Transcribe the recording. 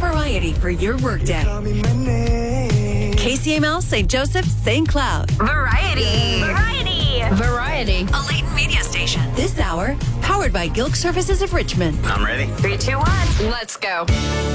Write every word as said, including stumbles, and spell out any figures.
variety for your workday. K C M L, Saint Joseph, Saint Cloud. Variety. Variety. Variety. A Layton media station. This hour, powered by Gilk Services of Richmond. I'm ready. Three, two, one. Let's go.